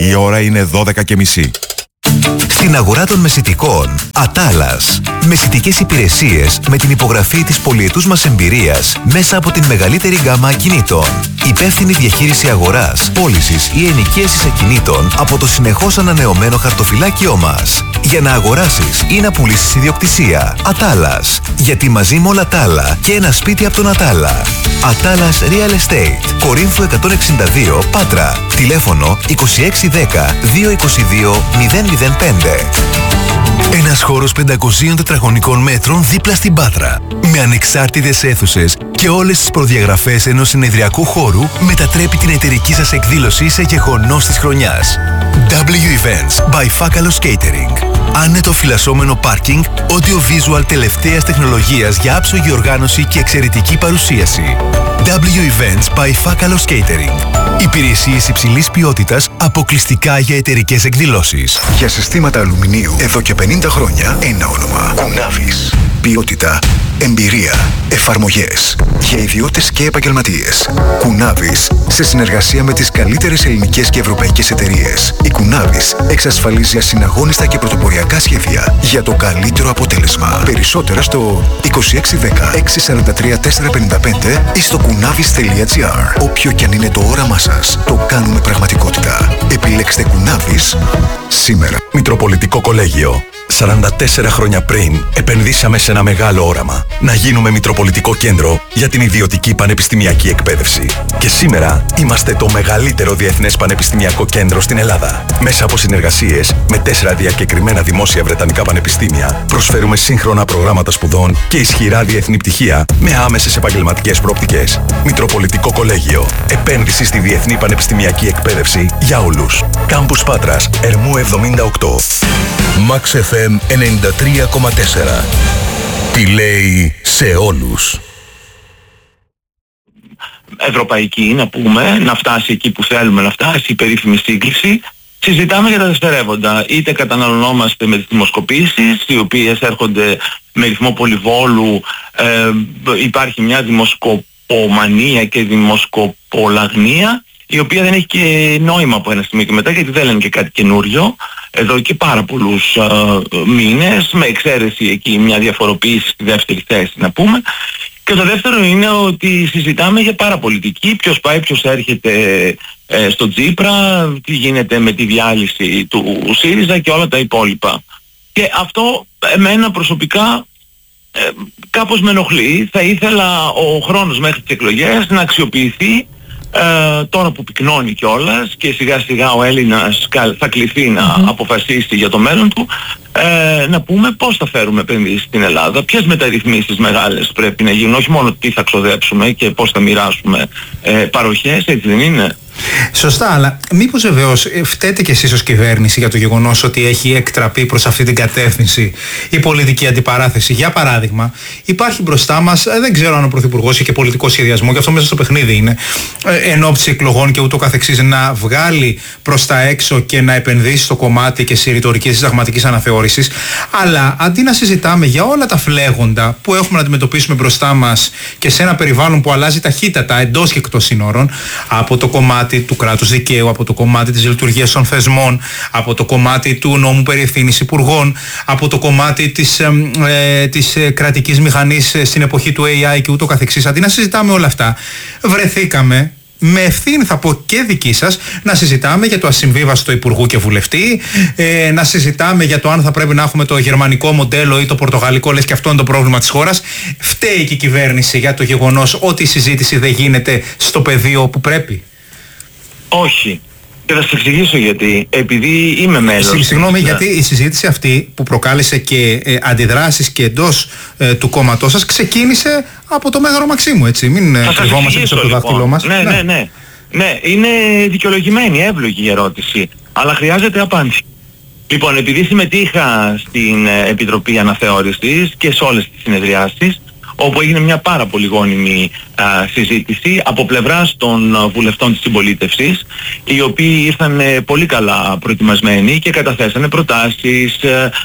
Η ώρα είναι 12:30. Στην αγορά των μεσιτικών, Ατάλας. Μεσιτικές υπηρεσίες με την υπογραφή της πολυετούς μας εμπειρίας μέσα από την μεγαλύτερη γκάμα ακινήτων. Υπεύθυνη διαχείριση αγοράς, πώλησης ή ενοικίασης ακινήτων από το συνεχώς ανανεωμένο χαρτοφυλάκιό μας. Για να αγοράσεις ή να πουλήσεις ιδιοκτησία. Ατάλας. Γιατί μαζί με όλα τα άλλα και ένα σπίτι από τον Ατάλα. Ατάλας Real Estate. Κορίνθου 162 Πάτρα. Τηλέφωνο 2610 222 005. Ένας χώρος 500 τετραγωνικών μέτρων δίπλα στην Πάτρα. Με ανεξάρτητες αίθουσες και όλες τις προδιαγραφές ενός συνεδριακού χώρου μετατρέπει την εταιρική σας εκδήλωση σε γεγονός της χρονιάς. W Events by Fakalos Catering. Άνετο φυλασσόμενο πάρκινγκ, audio-visual τελευταίας τεχνολογίας για άψογη οργάνωση και εξαιρετική παρουσίαση. W Events by Fakalos Catering. Υπηρεσίες υψηλής ποιότητας αποκλειστικά για εταιρικές εκδηλώσεις. Για συστήματα αλουμινίου εδώ και 50 χρόνια ένα όνομα. Κουνάβης. Ποιότητα, εμπειρία, εφαρμογές. Για ιδιώτες και επαγγελματίες. Κουνάβης, σε συνεργασία με τις καλύτερες ελληνικές και ευρωπαϊκές εταιρείες. Η Κουνάβης εξασφαλίζει ασυναγώνιστα και πρωτοποριακά σχέδια για το καλύτερο αποτέλεσμα. Περισσότερα στο 2610 643 455 ή στο kunavis.gr. Όποιο κι αν είναι το όραμά σας, το κάνουμε πραγματικότητα. Επιλέξτε Κουνάβης σήμερα. Μητροπολιτικό Κολέγιο. 44 χρόνια πριν επενδύσαμε σε ένα μεγάλο όραμα. Να γίνουμε Μητροπολιτικό Κέντρο για την ιδιωτική πανεπιστημιακή εκπαίδευση. Και σήμερα είμαστε το μεγαλύτερο διεθνές πανεπιστημιακό κέντρο στην Ελλάδα. Μέσα από συνεργασίες με 4 διακεκριμένα δημόσια βρετανικά πανεπιστήμια, προσφέρουμε σύγχρονα προγράμματα σπουδών και ισχυρά διεθνή πτυχία με άμεσες επαγγελματικές προοπτικές. Μητροπολιτικό Κολέγιο. Επένδυση στη διεθνή πανεπιστημιακή εκπαίδευση για όλους. Κάμπους Πάτρας, Ερμού 78. Max FM 93,4. Τι λέει σε όλους. Ευρωπαϊκή, να πούμε, να φτάσει εκεί που θέλουμε να φτάσει, η περίφημη σύγκληση. Συζητάμε για τα δευτερεύοντα. Είτε καταναλωνόμαστε με τις δημοσκοπήσεις, οι οποίες έρχονται με ρυθμό πολυβόλου, υπάρχει μια δημοσκοπομανία και δημοσκοπολαγνία, η οποία δεν έχει και νόημα από ένα σημείο και μετά, γιατί δεν λένε και κάτι καινούριο εδώ και πάρα πολλούς μήνες, με εξαίρεση εκεί μια διαφοροποίηση στη δεύτερη θέση, να πούμε. Και το δεύτερο είναι ότι συζητάμε για παραπολιτική, ποιος πάει, ποιος έρχεται στο Τσίπρα, τι γίνεται με τη διάλυση του ΣΥΡΙΖΑ και όλα τα υπόλοιπα. Και αυτό εμένα προσωπικά κάπως με ενοχλεί. Θα ήθελα ο χρόνος μέχρι τις εκλογές να αξιοποιηθεί, τώρα που πυκνώνει κιόλας και σιγά σιγά ο Έλληνας θα κληθεί να αποφασίσει για το μέλλον του, να πούμε πώς θα φέρουμε επενδύσεις στην Ελλάδα, ποιες μεταρρυθμίσεις μεγάλες πρέπει να γίνουν, όχι μόνο τι θα ξοδέψουμε και πώς θα μοιράσουμε παροχές, έτσι δεν είναι? Σωστά, αλλά μήπως βεβαίως φταίτε κι εσείς ως κυβέρνηση για το γεγονός ότι έχει εκτραπεί προς αυτή την κατεύθυνση η πολιτική αντιπαράθεση? Για παράδειγμα, υπάρχει μπροστά μας, δεν ξέρω αν ο Πρωθυπουργός έχει και πολιτικό σχεδιασμό, και αυτό μέσα στο παιχνίδι είναι, εν ώψη εκλογών και ούτω καθεξής, να βγάλει προς τα έξω και να επενδύσει στο κομμάτι και στη ρητορική της συνταγματικής αναθεώρησης. Αλλά αντί να συζητάμε για όλα τα φλέγοντα που έχουμε να αντιμετωπίσουμε μπροστά μας και σε ένα περιβάλλον που αλλάζει ταχύτατα εντός και εκτός συνόρων, από το κομμάτι του κράτους δικαίου, από το κομμάτι της λειτουργίας των θεσμών, από το κομμάτι του νόμου περί ευθύνης υπουργών, από το κομμάτι της κρατικής μηχανής στην εποχή του AI και ούτω καθεξής. Αντί να συζητάμε όλα αυτά, βρεθήκαμε με ευθύνη, θα πω και δική σας, να συζητάμε για το ασυμβίβαστο υπουργού και βουλευτή, να συζητάμε για το αν θα πρέπει να έχουμε το γερμανικό μοντέλο ή το πορτογαλικό, λες και αυτό είναι το πρόβλημα της χώρας. Φταίει και η κυβέρνηση για το γεγονός ότι η συζήτηση δεν γίνεται στο πεδίο που πρέπει? Όχι. Και θα σας εξηγήσω γιατί. Επειδή είμαι μέλος. Συγγνώμη, γιατί η συζήτηση αυτή που προκάλεσε και αντιδράσεις και εντός του κόμματός σας ξεκίνησε από το Μέγαρο Μαξίμου, έτσι. Μην κρυβόμαστε πίσω από το δάχτυλό μας. Ναι, είναι δικαιολογημένη, εύλογη η ερώτηση. Αλλά χρειάζεται απάντηση. Λοιπόν, επειδή συμμετείχα στην Επιτροπή Αναθεώρησης και σε όλες τις συνεδριάσεις, όπου έγινε μια πάρα πολύ γόνιμη συζήτηση από πλευράς των βουλευτών της συμπολίτευσης, οι οποίοι ήρθαν πολύ καλά προετοιμασμένοι και καταθέσανε προτάσεις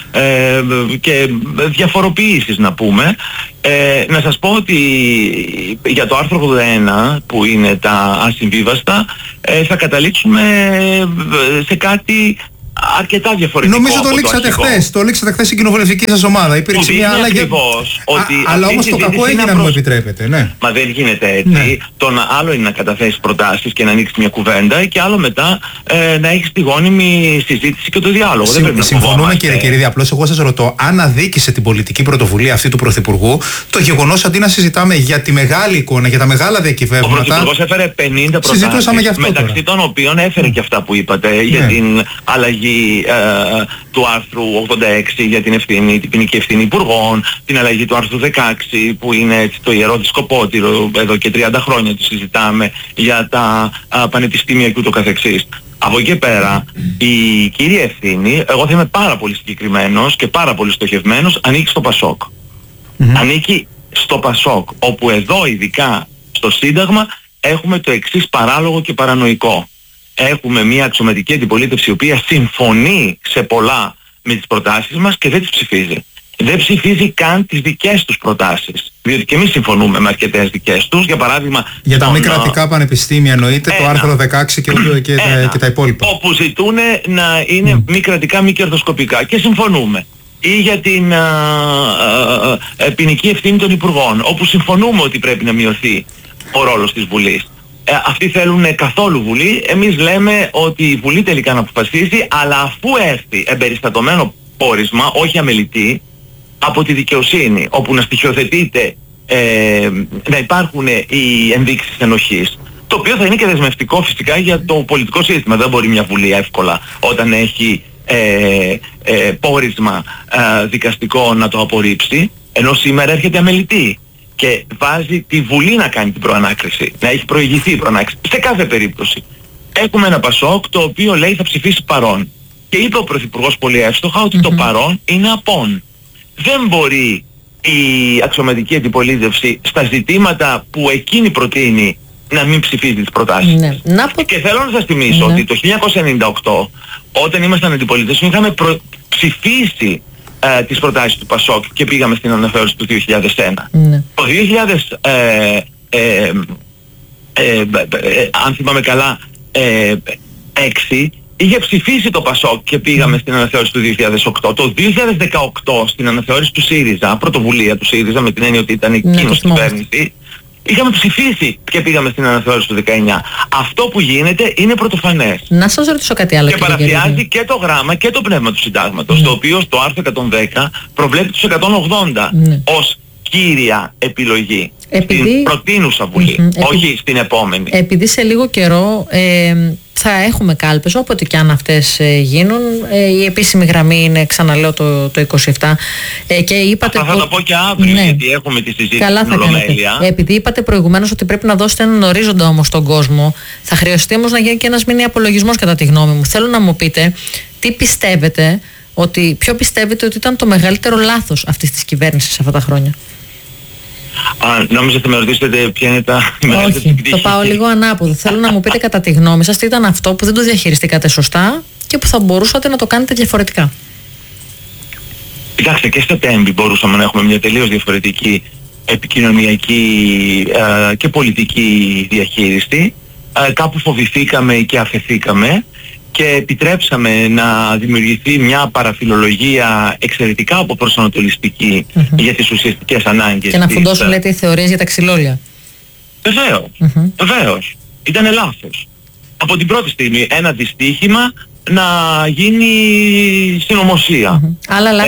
και διαφοροποιήσεις, να πούμε. Να σας πω ότι για το άρθρο 81, που είναι τα ασυμβίβαστα, θα καταλήξουμε σε κάτι αρκετά διαφορετικό. Νομίζω το λήξατε χθες. Το λήξατε χθες στην κοινοβουλευτική σας ομάδα. Υπήρξε μια άλλαγη. Αλλά όμως το κακό έγινε, αν μου επιτρέπετε. Ναι. Μα δεν γίνεται έτσι. Ναι. Άλλο είναι να καταθέσεις προτάσεις και να ανοίξεις μια κουβέντα, και άλλο μετά να έχεις τη γόνιμη συζήτηση και το διάλογο. Δεν πρέπει να συμφωνούμε, κύριε Κυρίδη. Απλώς εγώ σας ρωτώ, αν αδίκησε την πολιτική πρωτοβουλία αυτή του Πρωθυπουργού το γεγονός, αντί να συζητάμε για τη μεγάλη εικόνα, για τα μεγάλα διακυβεύματα. Ο Πρωθυπουργός έφερε 50 προτάσεις, μεταξύ των οποίων έφερε και αυτά που είπατε για την αλλαγή του άρθρου 86 για την ποινική ευθύνη υπουργών, την αλλαγή του άρθρου 16 που είναι το ιερό δισκοπότηρο, εδώ και 30 χρόνια το συζητάμε, για τα πανεπιστήμια και ούτω καθεξής. Από εκεί πέρα η κύρια ευθύνη, εγώ θα είμαι πάρα πολύ συγκεκριμένος και πάρα πολύ στοχευμένος, ανήκει στο Πασόκ. Ανήκει στο Πασόκ, όπου εδώ ειδικά στο Σύνταγμα έχουμε το εξής παράλογο και παρανοϊκό. Έχουμε μια αξιωματική αντιπολίτευση η οποία συμφωνεί σε πολλά με τις προτάσεις μας και δεν τις ψηφίζει. Δεν ψηφίζει καν τις δικές τους προτάσεις. Διότι και εμείς συμφωνούμε με αρκετές δικές τους. Για παράδειγμα... Για τα μη κρατικά πανεπιστήμια εννοείται, το άρθρο 16 και τα υπόλοιπα. Όπου ζητούν να είναι μη κρατικά, μη κερδοσκοπικά. Και συμφωνούμε. Ή για την ποινική ευθύνη των υπουργών, όπου συμφωνούμε ότι πρέπει να μειωθεί ο ρόλος της Βουλής. Αυτοί θέλουν καθόλου Βουλή. Εμείς λέμε ότι η Βουλή τελικά να αποφασίσει, αλλά αφού έρθει εμπεριστατωμένο πόρισμα, όχι αμελητή, από τη δικαιοσύνη, όπου να στοιχειοθετείται, να υπάρχουν οι ενδείξεις ενοχής. Το οποίο θα είναι και δεσμευτικό φυσικά για το πολιτικό σύστημα. Δεν μπορεί μια Βουλή εύκολα, όταν έχει πόρισμα δικαστικό, να το απορρίψει, ενώ σήμερα έρχεται αμελητή και βάζει τη Βουλή να κάνει την προανάκριση, να έχει προηγηθεί η προανάκριση. Σε κάθε περίπτωση έχουμε ένα Πασόκ το οποίο λέει θα ψηφίσει παρόν. Και είπε ο Πρωθυπουργός πολύ εύστοχα ότι το παρόν είναι απόν. Δεν μπορεί η αξιωματική αντιπολίτευση στα ζητήματα που εκείνη προτείνει να μην ψηφίζει τις προτάσεις. Ναι. Και θέλω να σας θυμίσω ότι το 1998, όταν ήμασταν αντιπολίτευση, είχαμε ψηφίσει τις προτάσεις του Πασόκ και πήγαμε στην αναθεώρηση του 2001. Ναι. Το 2000, αν θυμάμαι καλά, 6, είχε ψηφίσει το Πασόκ και πήγαμε στην αναθεώρηση του 2008. Το 2018 στην αναθεώρηση του ΣΥΡΙΖΑ, πρωτοβουλία του ΣΥΡΙΖΑ με την έννοια ότι ήταν εκείνος κυβέρνηση, είχαμε ψηφίσει και πήγαμε στην αναθεώρηση του 19. Αυτό που γίνεται είναι πρωτοφανές. Να σας ρωτήσω κάτι άλλο. Και παραβιάζει και το γράμμα και το πνεύμα του συντάγματος, το οποίο στο άρθρο 110 προβλέπει τους 180 ως κύρια επιλογή. Στην προτείνουσα Βουλή, όχι στην επόμενη. Επειδή σε λίγο καιρό θα έχουμε κάλπες, όποτε και αν αυτές γίνουν. Η επίσημη γραμμή είναι, ξαναλέω, το 27. Και είπατε θα το πω και αύριο, γιατί έχουμε τη συζήτηση στην Ολομέλεια. Επειδή είπατε προηγουμένως ότι πρέπει να δώσετε έναν ορίζοντα όμως στον κόσμο, θα χρειαστεί όμως να γίνει και ένας μήνυ απολογισμός, κατά τη γνώμη μου. Θέλω να μου πείτε τι πιστεύετε, ποιο πιστεύετε ότι ήταν το μεγαλύτερο λάθος αυτής της κυβέρνησης αυτά τα χρόνια. Νόμιζα ότι με ρωτήσετε ποια είναι τα... Όχι, το πάω λίγο ανάποδο. Θέλω να μου πείτε κατά τη γνώμη σας τι ήταν αυτό που δεν το διαχειριστήκατε σωστά και που θα μπορούσατε να το κάνετε διαφορετικά. Κοιτάξτε, και στο Τέμπη μπορούσαμε να έχουμε μια τελείως διαφορετική επικοινωνιακή και πολιτική διαχείριση. Κάπου φοβηθήκαμε και αφεθήκαμε και επιτρέψαμε να δημιουργηθεί μια παραφιλολογία εξαιρετικά αποπροσανατολιστική για τις ουσιαστικές ανάγκες. Και να φουντώσουν, λέτε, οι θεωρίες για τα ξυλόλια. Βεβαίως, βεβαίως. Ήτανε λάθος. Από την πρώτη στιγμή ένα δυστύχημα να γίνει συνωμοσία.